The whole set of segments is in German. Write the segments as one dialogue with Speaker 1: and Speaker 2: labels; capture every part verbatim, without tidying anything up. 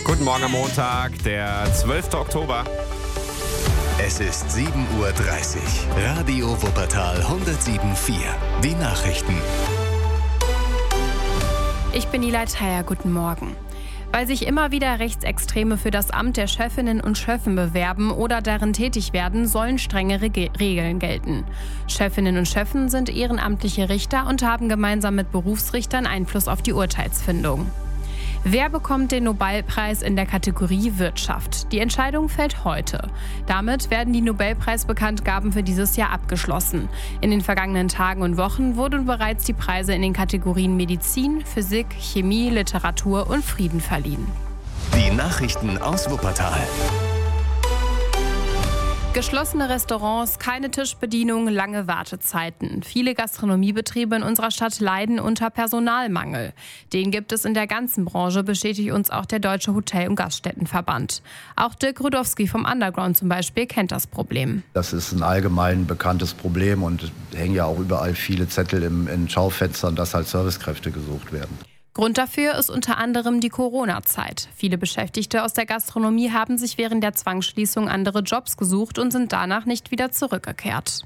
Speaker 1: Guten Morgen am Montag, der zwölfte Oktober.
Speaker 2: Es ist sieben Uhr dreißig. Radio Wuppertal hundertsieben Komma vier. Die Nachrichten.
Speaker 3: Ich bin Nilay Thayer, guten Morgen. Weil sich immer wieder Rechtsextreme für das Amt der Chefinnen und Chefen bewerben oder darin tätig werden, sollen strengere Ge- Regeln gelten. Chefinnen und Chefen sind ehrenamtliche Richter und haben gemeinsam mit Berufsrichtern Einfluss auf die Urteilsfindung. Wer bekommt den Nobelpreis in der Kategorie Wirtschaft? Die Entscheidung fällt heute. Damit werden die Nobelpreisbekanntgaben für dieses Jahr abgeschlossen. In den vergangenen Tagen und Wochen wurden bereits die Preise in den Kategorien Medizin, Physik, Chemie, Literatur und Frieden verliehen.
Speaker 2: Die Nachrichten aus Wuppertal.
Speaker 3: Geschlossene Restaurants, keine Tischbedienung, lange Wartezeiten. Viele Gastronomiebetriebe in unserer Stadt leiden unter Personalmangel. Den gibt es in der ganzen Branche, bestätigt uns auch der Deutsche Hotel- und Gaststättenverband. Auch Dirk Rudowski vom Underground zum Beispiel kennt das Problem.
Speaker 4: Das ist ein allgemein bekanntes Problem und es hängen ja auch überall viele Zettel im, in Schaufenstern, dass halt Servicekräfte gesucht werden.
Speaker 3: Grund dafür ist unter anderem die Corona-Zeit. Viele Beschäftigte aus der Gastronomie haben sich während der Zwangsschließung andere Jobs gesucht und sind danach nicht wieder zurückgekehrt.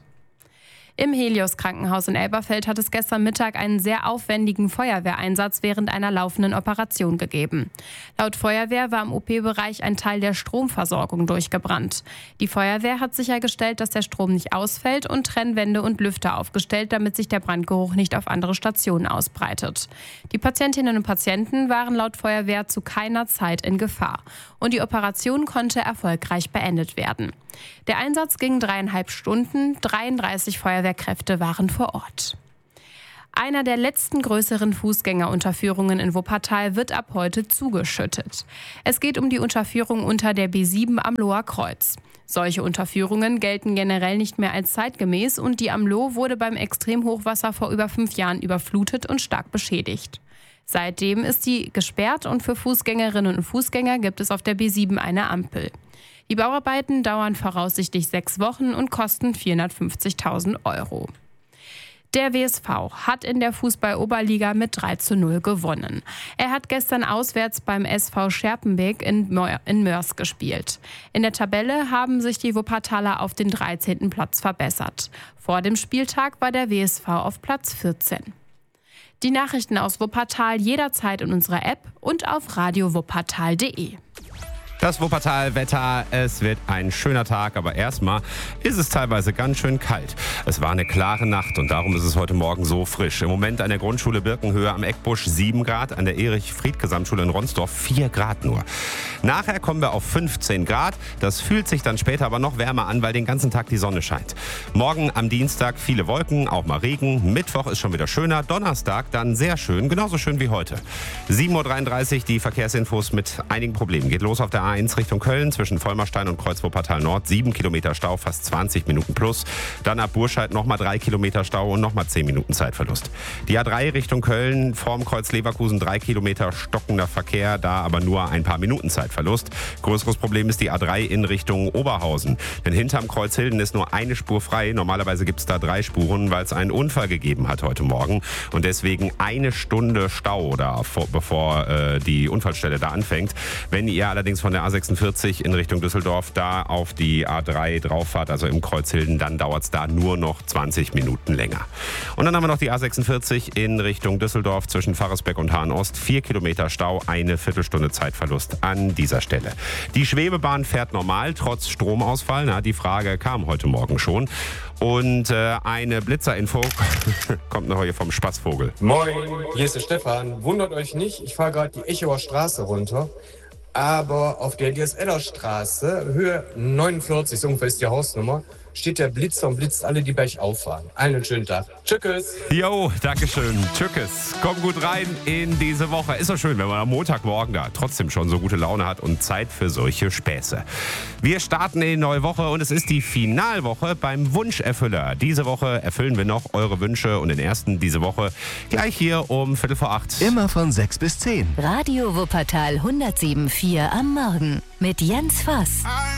Speaker 3: Im Helios-Krankenhaus in Elberfeld hat es gestern Mittag einen sehr aufwendigen Feuerwehreinsatz während einer laufenden Operation gegeben. Laut Feuerwehr war im O P-Bereich ein Teil der Stromversorgung durchgebrannt. Die Feuerwehr hat sichergestellt, dass der Strom nicht ausfällt und Trennwände und Lüfter aufgestellt, damit sich der Brandgeruch nicht auf andere Stationen ausbreitet. Die Patientinnen und Patienten waren laut Feuerwehr zu keiner Zeit in Gefahr. Und die Operation konnte erfolgreich beendet werden. Der Einsatz ging dreieinhalb Stunden, dreiunddreißig Feuerwehrkräfte waren vor Ort. Einer der letzten größeren Fußgängerunterführungen in Wuppertal wird ab heute zugeschüttet. Es geht um die Unterführung unter der B sieben am Loher Kreuz. Solche Unterführungen gelten generell nicht mehr als zeitgemäß und die am Loh wurde beim Extremhochwasser vor über fünf Jahren überflutet und stark beschädigt. Seitdem ist sie gesperrt und für Fußgängerinnen und Fußgänger gibt es auf der B sieben eine Ampel. Die Bauarbeiten dauern voraussichtlich sechs Wochen und kosten vierhundertfünfzigtausend Euro. Der W S V hat in der Fußball-Oberliga mit drei zu null gewonnen. Er hat gestern auswärts beim S V Scherpenbeek in, Mö- in Mörs gespielt. In der Tabelle haben sich die Wuppertaler auf den dreizehnten Platz verbessert. Vor dem Spieltag war der W S V auf Platz vierzehn. Die Nachrichten aus Wuppertal jederzeit in unserer App und auf radio wuppertal punkt de.
Speaker 1: Das Wuppertal-Wetter, es wird ein schöner Tag, aber erstmal ist es teilweise ganz schön kalt. Es war eine klare Nacht und darum ist es heute Morgen so frisch. Im Moment an der Grundschule Birkenhöhe am Eckbusch sieben Grad, an der Erich-Fried-Gesamtschule in Ronsdorf vier Grad nur. Nachher kommen wir auf fünfzehn Grad. Das fühlt sich dann später aber noch wärmer an, weil den ganzen Tag die Sonne scheint. Morgen am Dienstag viele Wolken, auch mal Regen. Mittwoch ist schon wieder schöner. Donnerstag dann sehr schön, genauso schön wie heute. sieben Uhr dreiunddreißig, die Verkehrsinfos mit einigen Problemen. Geht los auf der A eins Richtung Köln zwischen Vollmerstein und Kreuz-Wuppertal Nord. sieben Kilometer Stau, fast zwanzig Minuten plus. Dann ab Burscheid nochmal drei Kilometer Stau und nochmal zehn Minuten Zeitverlust. Die A drei Richtung Köln vorm Kreuz Leverkusen drei Kilometer stockender Verkehr, da aber nur ein paar Minuten Zeitverlust. Größeres Problem ist die A drei in Richtung Oberhausen. Denn hinterm Kreuz Hilden ist nur eine Spur frei. Normalerweise gibt es da drei Spuren, weil es einen Unfall gegeben hat heute Morgen. Und deswegen eine Stunde Stau da, bevor äh, die Unfallstelle da anfängt. Wenn ihr allerdings von der A sechsundvierzig in Richtung Düsseldorf da auf die A drei drauf fahrt, also im Kreuz Hilden, dann dauert es da nur noch zwanzig Minuten länger. Und dann haben wir noch die A sechsundvierzig in Richtung Düsseldorf zwischen Pfarrersbeck und Hahn-Ost. Vier Kilometer Stau, eine Viertelstunde Zeitverlust an dieser Stelle. Die Schwebebahn fährt normal, trotz Stromausfall. Na, die Frage kam heute Morgen schon. Und äh, eine Blitzerinfo kommt noch hier vom Spaßvogel.
Speaker 5: Moin, hier ist der Stefan. Wundert euch nicht, ich fahre gerade die Echower Straße runter. Aber auf der D S L R-Straße, Höhe neunundvierzig, so ungefähr ist die Hausnummer, steht der Blitzer und blitzt alle, die bergauf fahren. Allen einen schönen Tag. Tschüss.
Speaker 1: Jo, dankeschön. Tschüss. Komm gut rein in diese Woche. Ist doch schön, wenn man am Montagmorgen da trotzdem schon so gute Laune hat und Zeit für solche Späße. Wir starten in die neue Woche und es ist die Finalwoche beim Wunscherfüller. Diese Woche erfüllen wir noch eure Wünsche und den ersten diese Woche gleich hier um Viertel vor acht.
Speaker 2: Immer von sechs bis zehn.
Speaker 6: Radio Wuppertal hundertsieben Komma vier am Morgen mit Jens Voss.